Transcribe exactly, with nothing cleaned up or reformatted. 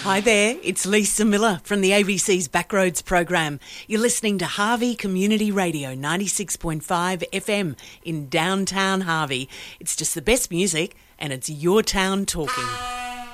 Hi there, it's Lisa Miller from the A B C's Backroads program. You're listening to Harvey Community Radio ninety-six point five F M in downtown Harvey. It's just the best music and it's your town talking.